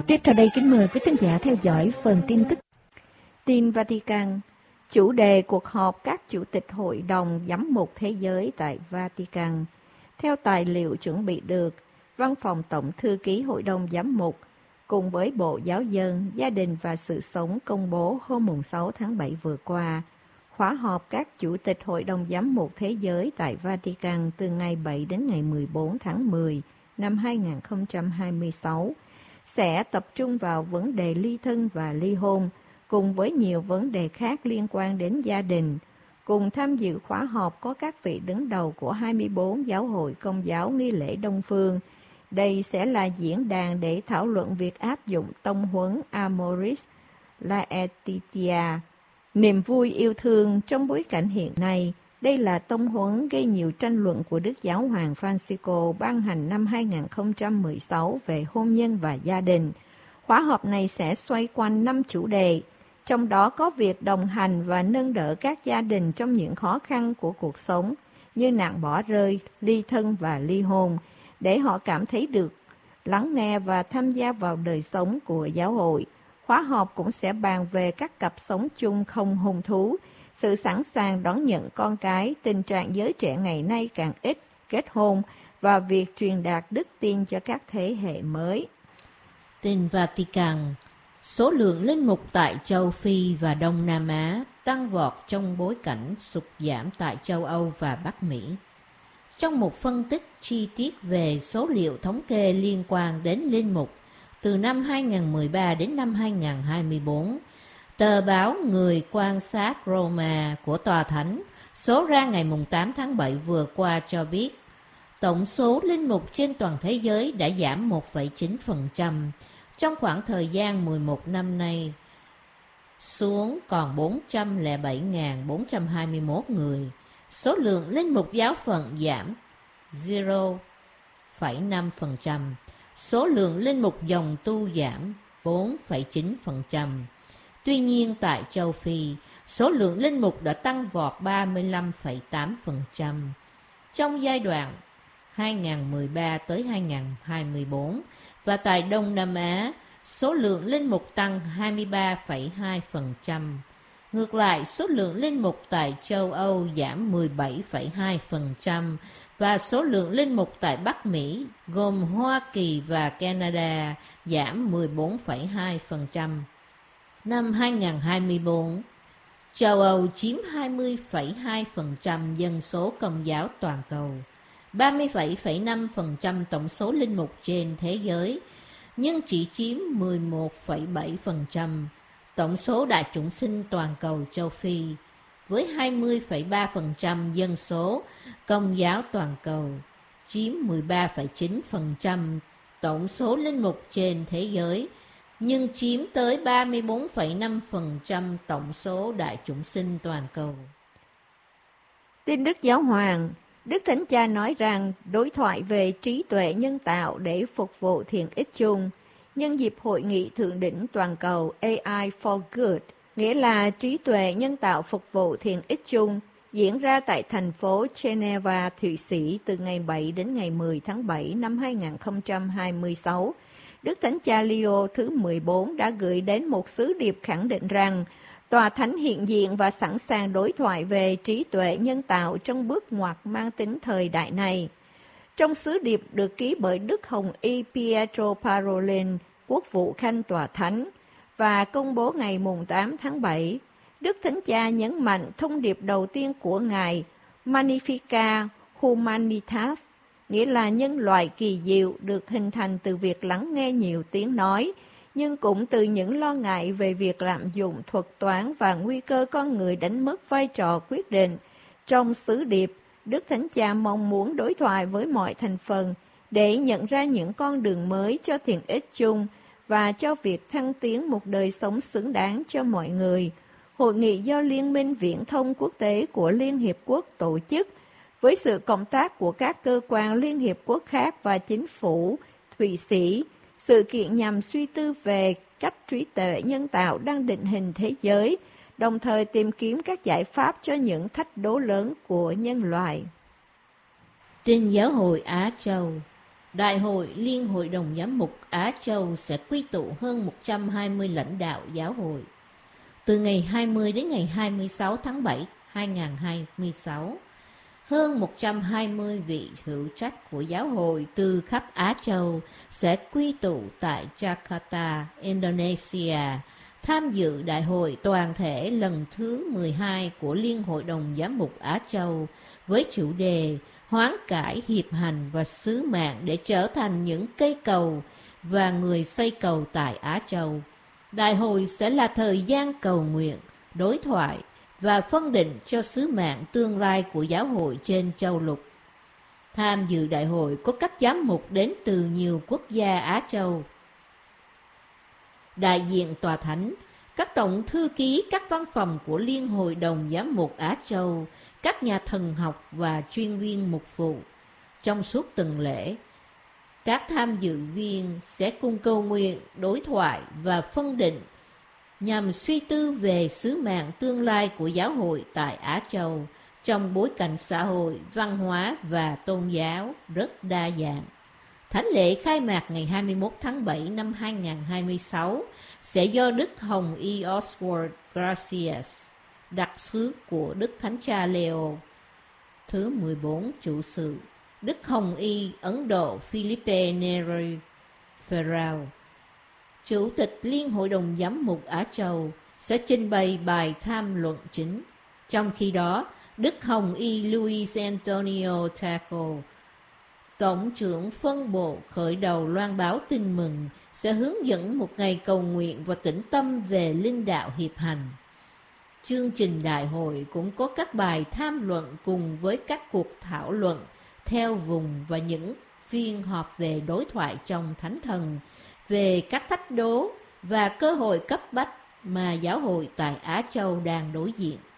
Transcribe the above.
Tiếp theo đây kính mời quý thính giả theo dõi phần tin tức. Tin Vatican. Chủ đề cuộc họp các chủ tịch hội đồng giám mục thế giới tại Vatican. Theo tài liệu chuẩn bị được, Văn phòng Tổng thư ký Hội đồng Giám mục cùng với Bộ Giáo dân, Gia đình và Sự sống công bố hôm 6 tháng 7 vừa qua, khóa họp các chủ tịch Hội đồng Giám mục thế giới tại Vatican từ ngày 7 đến ngày 14 tháng 10 năm 2026 sẽ tập trung vào vấn đề ly thân và ly hôn, cùng với nhiều vấn đề khác liên quan đến gia đình. Cùng tham dự khóa họp có các vị đứng đầu của 24 giáo hội Công giáo nghi lễ Đông phương. Đây sẽ là diễn đàn để thảo luận việc áp dụng tông huấn Amoris Laetitia, niềm vui yêu thương trong bối cảnh hiện nay. Đây là tông huấn gây nhiều tranh luận của Đức Giáo hoàng Francisco ban hành năm 2016 về hôn nhân và gia đình. Khóa họp này sẽ xoay quanh 5 chủ đề, trong đó có việc đồng hành và nâng đỡ các gia đình trong những khó khăn của cuộc sống, như nạn bỏ rơi, ly thân và ly hôn, để họ cảm thấy được lắng nghe và tham gia vào đời sống của giáo hội. Khóa họp cũng sẽ bàn về các cặp sống chung không hôn thú, sự sẵn sàng đón nhận con cái, tình trạng giới trẻ ngày nay càng ít kết hôn và việc truyền đạt đức tin cho các thế hệ mới. Tin Vatican. Số lượng linh mục tại châu Phi và Đông Nam Á tăng vọt trong bối cảnh sụt giảm tại châu Âu và Bắc Mỹ. Trong một phân tích chi tiết về số liệu thống kê liên quan đến linh mục từ năm 2013 đến năm 2024, tờ báo Người quan sát Roma của Tòa Thánh số ra ngày 8 tháng 7 vừa qua cho biết, tổng số linh mục trên toàn thế giới đã giảm 1,9% trong khoảng thời gian 11 năm nay, xuống còn 407.421 người. Số lượng linh mục giáo phận giảm 0,5%. Số lượng linh mục dòng tu giảm 4,9%. Tuy nhiên tại châu Phi, số lượng linh mục đã tăng vọt 35,8% trong giai đoạn 2013 tới 2024, và tại Đông Nam Á, số lượng linh mục tăng 23,2%. Ngược lại, số lượng linh mục tại châu Âu giảm 17,2% và số lượng linh mục tại Bắc Mỹ, gồm Hoa Kỳ và Canada, giảm 14,2%. Năm 2024, châu Âu chiếm 20,2% dân số Công giáo toàn cầu, 37,5% tổng số linh mục trên thế giới, nhưng chỉ chiếm 11,7% tổng số đại chúng sinh toàn cầu châu Phi, với 20,3% dân số Công giáo toàn cầu, chiếm 13,9% tổng số linh mục trên thế giới, nhưng chiếm tới 34,5% tổng số đại chúng sinh toàn cầu. Tin Đức Giáo hoàng. Đức Thánh Cha nói rằng đối thoại về trí tuệ nhân tạo để phục vụ thiện ích chung nhân dịp hội nghị thượng đỉnh toàn cầu AI for Good, nghĩa là trí tuệ nhân tạo phục vụ thiện ích chung, diễn ra tại thành phố Geneva, Thụy Sĩ từ ngày 7 đến ngày 10 tháng 7 năm 2026. Đức Thánh Cha Leo thứ 14 đã gửi đến một sứ điệp khẳng định rằng Tòa Thánh hiện diện và sẵn sàng đối thoại về trí tuệ nhân tạo trong bước ngoặt mang tính thời đại này. Trong sứ điệp được ký bởi Đức Hồng Y Pietro Parolin, Quốc vụ Khanh Tòa Thánh, và công bố ngày 8 tháng 7, Đức Thánh Cha nhấn mạnh thông điệp đầu tiên của Ngài, Magnificat Humanitas, nghĩa là nhân loại kỳ diệu được hình thành từ việc lắng nghe nhiều tiếng nói, nhưng cũng từ những lo ngại về việc lạm dụng thuật toán và nguy cơ con người đánh mất vai trò quyết định. Trong sứ điệp, Đức Thánh Cha mong muốn đối thoại với mọi thành phần để nhận ra những con đường mới cho thiện ích chung và cho việc thăng tiến một đời sống xứng đáng cho mọi người. Hội nghị do Liên minh Viễn thông Quốc tế của Liên Hiệp Quốc tổ chức, với sự cộng tác của các cơ quan Liên Hiệp Quốc khác và chính phủ Thụy Sĩ. Sự kiện nhằm suy tư về cách trí tuệ nhân tạo đang định hình thế giới, đồng thời tìm kiếm các giải pháp cho những thách đố lớn của nhân loại. Tin Giáo hội Á Châu. Đại hội Liên Hội đồng Giám mục Á Châu sẽ quy tụ hơn 120 lãnh đạo giáo hội. Từ ngày 20 đến ngày 26 tháng 7, 2026, hơn 120 vị hữu trách của giáo hội từ khắp Á Châu sẽ quy tụ tại Jakarta, Indonesia, tham dự đại hội toàn thể lần thứ 12 của Liên Hội đồng Giám mục Á Châu với chủ đề hoán cải, hiệp hành và sứ mạng để trở thành những cây cầu và người xây cầu tại Á Châu. Đại hội sẽ là thời gian cầu nguyện, đối thoại và phân định cho sứ mạng tương lai của giáo hội trên châu lục. Tham dự đại hội có các giám mục đến từ nhiều quốc gia Á Châu, đại diện tòa thánh, các tổng thư ký các văn phòng của Liên Hội đồng Giám mục Á Châu, các nhà thần học và chuyên viên mục vụ. Trong suốt tuần lễ, các tham dự viên sẽ cùng cầu nguyện, đối thoại và phân định nhằm suy tư về sứ mạng tương lai của giáo hội tại Á Châu trong bối cảnh xã hội, văn hóa và tôn giáo rất đa dạng. Thánh lễ khai mạc ngày 21 tháng 7 năm 2026 sẽ do Đức Hồng Y Oswald Gracias, đặc sứ của Đức Thánh Cha Leo thứ 14 chủ sự, Đức Hồng Y Ấn Độ Philippe Neri Ferrao, Chủ tịch Liên Hội đồng Giám mục Á Châu, sẽ trình bày bài tham luận chính. Trong khi đó, Đức Hồng Y Luis Antonio Taco, Tổng trưởng phân bộ khởi đầu loan báo tin mừng, sẽ hướng dẫn một ngày cầu nguyện và tĩnh tâm về linh đạo hiệp hành. Chương trình đại hội cũng có các bài tham luận cùng với các cuộc thảo luận theo vùng và những phiên họp về đối thoại trong thánh thần, về các thách đố và cơ hội cấp bách mà giáo hội tại Á Châu đang đối diện.